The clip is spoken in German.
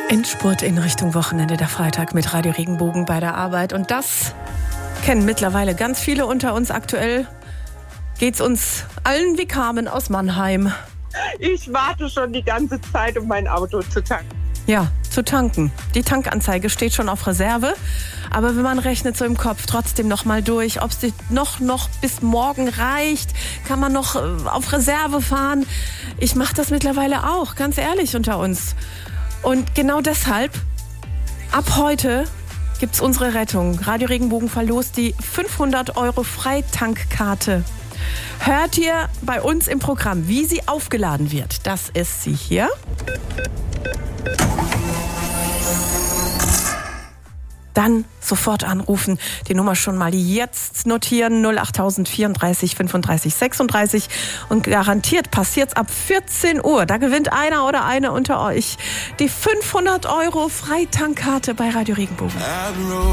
Endspurt in Richtung Wochenende, der Freitag mit Radio Regenbogen bei der Arbeit. Und das kennen mittlerweile ganz viele unter uns. Aktuell geht's uns allen wie Carmen aus Mannheim. Ich warte schon die ganze Zeit, um mein Auto zu tanken. Ja, zu tanken. Die Tankanzeige steht schon auf Reserve. Aber wenn man rechnet so im Kopf trotzdem noch mal durch, ob es noch bis morgen reicht, kann man noch auf Reserve fahren. Ich mache das mittlerweile auch, ganz ehrlich unter uns. Und genau deshalb, ab heute gibt's unsere Rettung. Radio Regenbogen verlost die 500 € Freitankkarte. Hört ihr bei uns im Programm, wie sie aufgeladen wird. Das ist sie hier. Dann sofort anrufen, die Nummer schon mal jetzt notieren, 08000 34 35 36 und garantiert passiert's ab 14 Uhr. Da gewinnt einer oder eine unter euch die 500 € Freitankkarte bei Radio Regenbogen.